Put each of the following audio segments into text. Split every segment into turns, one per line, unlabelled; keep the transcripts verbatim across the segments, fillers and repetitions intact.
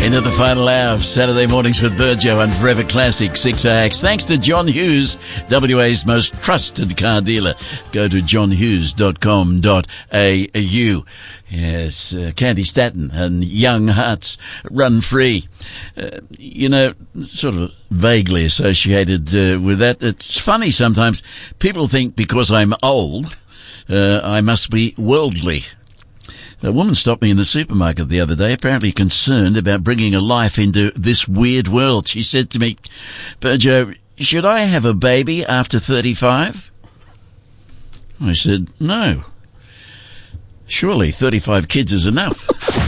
Into the final hour of Saturday Mornings with Virgio and Forever Classic six A X. Thanks to John Hughes, W A's most trusted car dealer. Go to john hughes dot com dot a u. Yes, uh, Candy Staton and Young Hearts Run Free. Uh, you know, sort of vaguely associated uh, with that. It's funny sometimes. People think because I'm old, uh, I must be worldly. A woman stopped me in the supermarket the other day, apparently concerned about bringing a life into this weird world. She said to me, "Virgio, should I have a baby after thirty-five? I said, "No. Surely thirty-five kids is enough."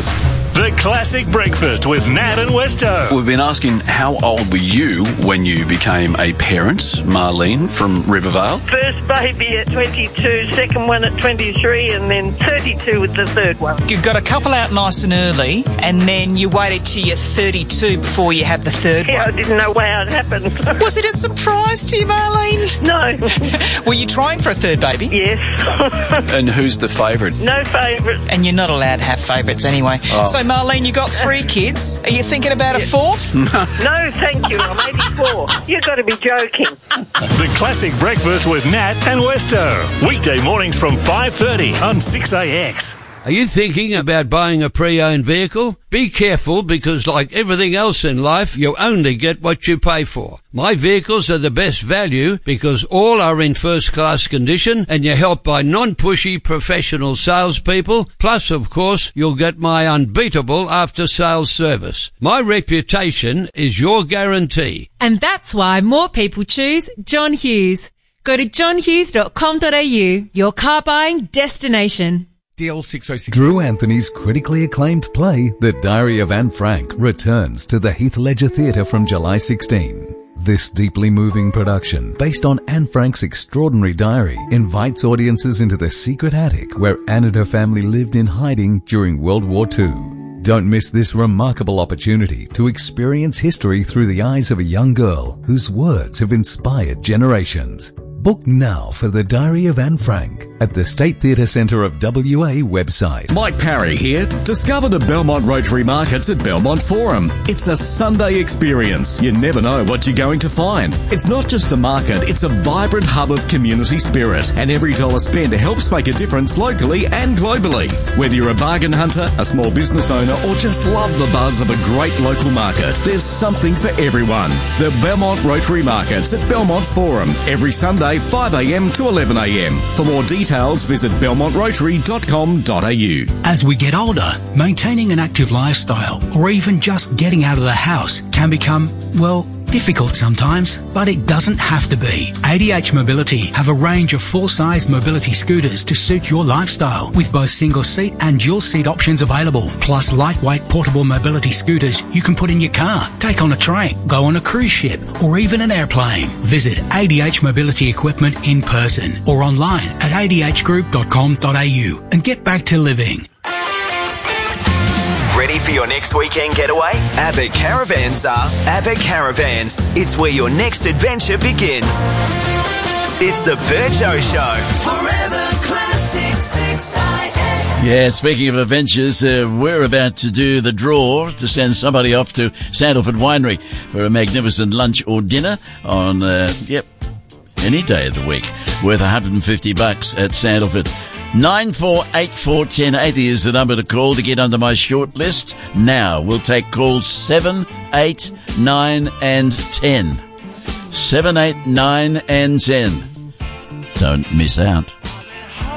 The Classic Breakfast with Nat and Westo.
We've been asking, how old were you when you became a parent? Marlene from Rivervale.
First baby at twenty-two, second one at twenty-three, and then thirty-two with the third one.
You got a couple out nice and early, and then you waited till you're thirty-two before you have the third
Yeah,
one.
I didn't know how it happened.
Was it a surprise to you, Marlene?
No.
Were you trying for a third baby?
Yes.
And who's the favourite?
No favourite.
And you're not allowed to have favourites anyway.
Oh.
So, Marlene, you got three kids. Are you thinking about a fourth?
No, thank you. I'm eighty-four. You've got to be joking.
The Classic Breakfast with Nat and Westo. Weekday mornings from five thirty on six A X.
Are you thinking about buying a pre-owned vehicle? Be careful, because like everything else in life, you only get what you pay for. My vehicles are the best value because all are in first-class condition, and you're helped by non-pushy professional salespeople. Plus, of course, you'll get my unbeatable after-sales service. My reputation is your guarantee.
And that's why more people choose John Hughes. Go to john hughes dot com dot a u, your car buying destination.
D L six oh six.
Drew Anthony's critically acclaimed play, The Diary of Anne Frank, returns to the Heath Ledger Theatre from July sixteenth. This deeply moving production, based on Anne Frank's extraordinary diary, invites audiences into the secret attic where Anne and her family lived in hiding during World War Two. Don't miss this remarkable opportunity to experience history through the eyes of a young girl whose words have inspired generations. Book now for The Diary of Anne Frank at the State Theatre Centre of W A website.
Mike Parry here. Discover the Belmont Rotary Markets at Belmont Forum. It's a Sunday experience. You never know what you're going to find. It's not just a market, it's a vibrant hub of community spirit, and every dollar spent helps make a difference locally and globally. Whether you're a bargain hunter, a small business owner, or just love the buzz of a great local market, there's something for everyone. The Belmont Rotary Markets at Belmont Forum, every Sunday five a m to eleven a m. For more details, visit belmont rotary dot com dot a u.
As we get older, maintaining an active lifestyle or even just getting out of the house can become, well, difficult sometimes, but it doesn't have to be. A D H Mobility have a range of full-size mobility scooters to suit your lifestyle, with both single-seat and dual-seat options available, plus lightweight portable mobility scooters you can put in your car, take on a train, go on a cruise ship, or even an airplane. Visit A D H Mobility Equipment in person or online at a d h group dot com dot a u and get back to living.
Ready for your next weekend getaway? Abbott Caravans are Abbott Caravans. It's where your next adventure begins. It's the Virgio Show. Forever Classic six I X.
Yeah, speaking of adventures, uh, we're about to do the draw to send somebody off to Sandalford Winery for a magnificent lunch or dinner on, uh, yep, any day of the week, worth one hundred fifty bucks at Sandalford. nine four eight four, one zero eight zero is the number to call to get under my short list. Now, we'll take calls seven, eight, nine and ten. seven, eight, nine and ten. Don't miss out.